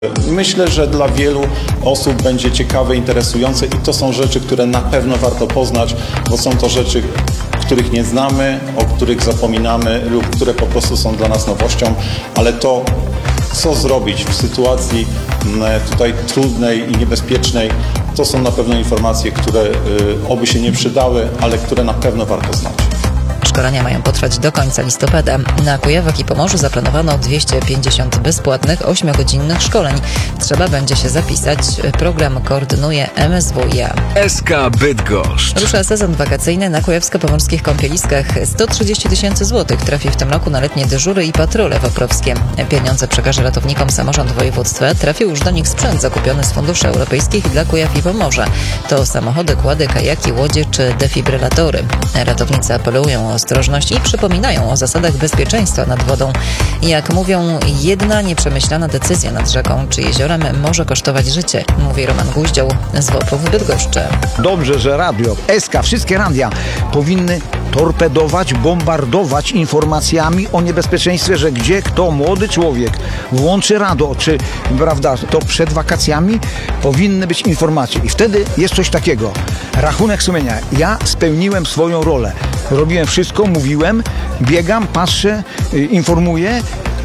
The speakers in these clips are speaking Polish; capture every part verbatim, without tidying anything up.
Myślę, że dla wielu osób będzie ciekawe, interesujące i to są rzeczy, które na pewno warto poznać, bo są to rzeczy, których nie znamy, o których zapominamy lub które po prostu są dla nas nowością, ale to, co zrobić w sytuacji tutaj trudnej i niebezpiecznej, to są na pewno informacje, które oby się nie przydały, ale które na pewno warto znać. Szkolenia mają potrwać do końca listopada. Na Kujawach i Pomorzu zaplanowano dwieście pięćdziesiąt bezpłatnych, ośmiogodzinnych szkoleń. Trzeba będzie się zapisać. Program koordynuje M S W i A. S K Bydgoszcz. Rusza sezon wakacyjny na kujawsko-pomorskich kąpieliskach. sto trzydzieści tysięcy złotych trafi w tym roku na letnie dyżury i patrole wąprowskie. Pieniądze przekaże ratownikom samorząd województwa. Trafił już do nich sprzęt zakupiony z funduszy europejskich dla Kujaw i Pomorza. To samochody, kłady, kajaki, łodzie czy defibrylatory. Ratownicy apelują o ostrożność i przypominają o zasadach bezpieczeństwa nad wodą. Jak mówią, jedna nieprzemyślana decyzja nad rzeką czy jeziorem może kosztować życie, mówi Roman Guździoł z W O P-u w Bydgoszczy. Dobrze, że radio, S K, wszystkie radia powinny torpedować, bombardować informacjami o niebezpieczeństwie, że gdzie kto, młody człowiek włączy radio, czy prawda, to przed wakacjami powinny być informacje. I wtedy jest coś takiego. Rachunek sumienia. Ja spełniłem swoją rolę. Robiłem wszystko, mówiłem, biegam, patrzę, informuję,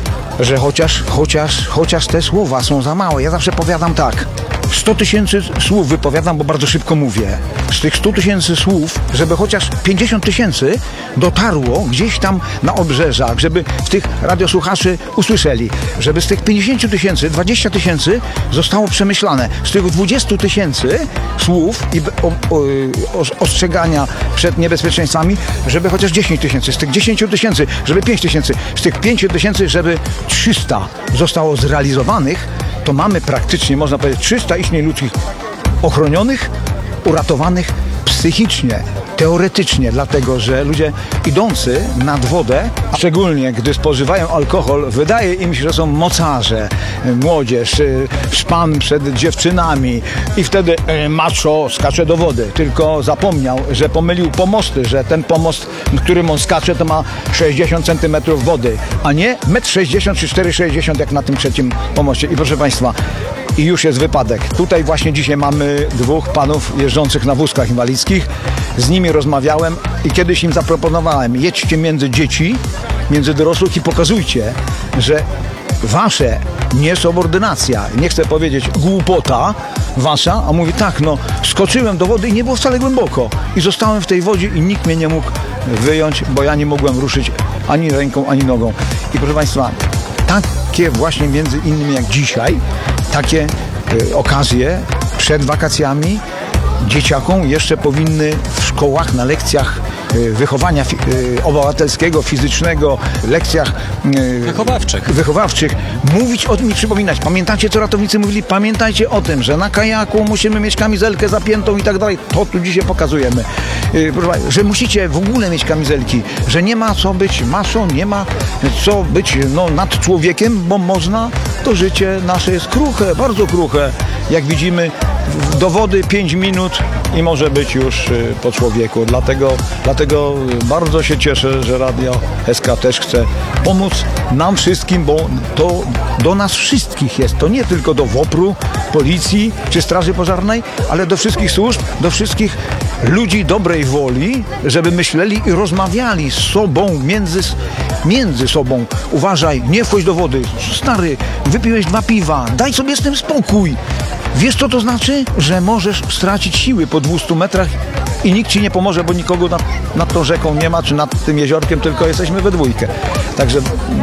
że chociaż, chociaż, chociaż te słowa są za małe. Ja zawsze powiadam tak. sto tysięcy słów wypowiadam, bo bardzo szybko mówię. Z tych stu tysięcy słów, żeby chociaż pięćdziesiąt tysięcy dotarło gdzieś tam na obrzeżach, żeby w tych radiosłuchaczy usłyszeli, żeby z tych pięćdziesięciu tysięcy, dwadzieścia tysięcy zostało przemyślane. Z tych dwudziestu tysięcy słów i o, o, o, ostrzegania przed niebezpieczeństwami, żeby chociaż dziesięć tysięcy, z tych dziesięciu tysięcy, żeby pięć tysięcy, z tych pięciu tysięcy, żeby trzysta zostało zrealizowanych, to mamy praktycznie, można powiedzieć, trzysta istnień ludzkich ochronionych, uratowanych psychicznie, teoretycznie, dlatego że ludzie idący nad wodę, szczególnie gdy spożywają alkohol, wydaje im się, że są mocarze, młodzież, szpan przed dziewczynami i wtedy macho skacze do wody. Tylko zapomniał, że pomylił pomosty, że ten pomost, którym on skacze, to ma sześćdziesiąt centymetrów wody, a nie metr sześćdziesiąt czy cztery sześćdziesiąt jak na tym trzecim pomoście. I proszę Państwa, i już jest wypadek. Tutaj właśnie dzisiaj mamy dwóch panów jeżdżących na wózkach inwalidzkich. Z nimi rozmawiałem i kiedyś im zaproponowałem, jedźcie między dzieci, między dorosłych i pokazujcie, że wasze niesubordynacja, nie chcę powiedzieć głupota wasza, a mówi tak, no skoczyłem do wody i nie było wcale głęboko. I zostałem w tej wodzie i nikt mnie nie mógł wyjąć, bo ja nie mogłem ruszyć ani ręką, ani nogą. I proszę Państwa, takie właśnie między innymi jak dzisiaj, takie y, okazje przed wakacjami dzieciakom jeszcze powinny w szkołach, na lekcjach y, wychowania fi, y, obywatelskiego, fizycznego, lekcjach y, wychowawczych. wychowawczych mówić o tym i przypominać. Pamiętacie, co ratownicy mówili? Pamiętajcie o tym, że na kajaku musimy mieć kamizelkę zapiętą i tak dalej. To tu dzisiaj pokazujemy. Y, proszę, że musicie w ogóle mieć kamizelki, że nie ma co być maszą, nie ma co być no, nad człowiekiem, bo można, to życie nasze jest kruche, bardzo kruche. Jak widzimy, do wody pięć minut i może być już po człowieku. Dlatego, dlatego bardzo się cieszę, że Radio S K też chce pomóc nam wszystkim, bo to do nas wszystkich jest. To nie tylko do W O P R u, policji czy straży pożarnej, ale do wszystkich służb, do wszystkich ludzi dobrej woli, żeby myśleli i rozmawiali z sobą, między, między sobą. Uważaj, nie wchodź do wody. Stary, wypiłeś dwa piwa, daj sobie z tym spokój. Wiesz, co to znaczy? Że możesz stracić siły po dwustu metrach i nikt ci nie pomoże, bo nikogo nad, nad tą rzeką nie ma, czy nad tym jeziorkiem, tylko jesteśmy we dwójkę. Także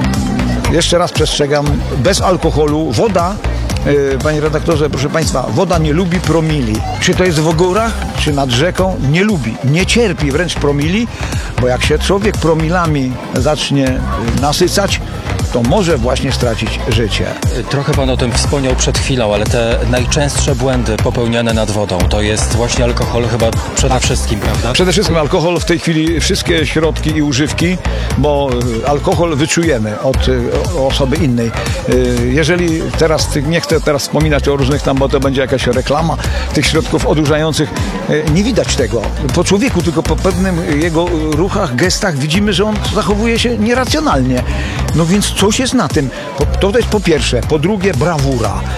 jeszcze raz przestrzegam, bez alkoholu, woda, yy, panie redaktorze, proszę Państwa, woda nie lubi promili. Czy to jest w górach, czy nad rzeką, nie lubi, nie cierpi wręcz promili, bo jak się człowiek promilami zacznie nasycać, to może właśnie stracić życie. Trochę Pan o tym wspomniał przed chwilą, ale te najczęstsze błędy popełniane nad wodą to jest właśnie alkohol chyba przede wszystkim, prawda? Przede wszystkim alkohol, w tej chwili wszystkie środki i używki, bo alkohol wyczujemy od osoby innej. Jeżeli teraz, nie chcę teraz wspominać o różnych tam, bo to będzie jakaś reklama tych środków odurzających, nie widać tego po człowieku, tylko po pewnym jego ruchach, gestach widzimy, że on zachowuje się nieracjonalnie. No więc coś jest na tym. To jest po pierwsze. Po drugie, brawura.